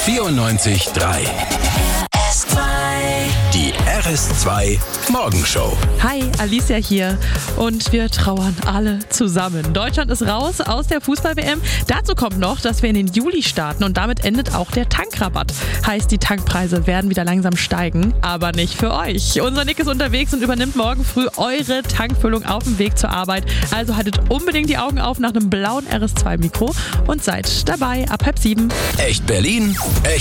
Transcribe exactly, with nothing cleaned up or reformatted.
vierundneunzig Komma drei. Die R S zwei Morgenshow. Hi, Alicia hier und wir trauern alle zusammen. Deutschland ist raus aus der Fußball-W M. Dazu kommt noch, dass wir in den Juli starten und damit endet auch der Tankrabatt. Heißt, die Tankpreise werden wieder langsam steigen, aber nicht für euch. Unser Nick ist unterwegs und übernimmt morgen früh eure Tankfüllung auf dem Weg zur Arbeit. Also haltet unbedingt die Augen auf nach einem blauen R S zwei Mikro und seid dabei ab halb sieben. Echt Berlin, echt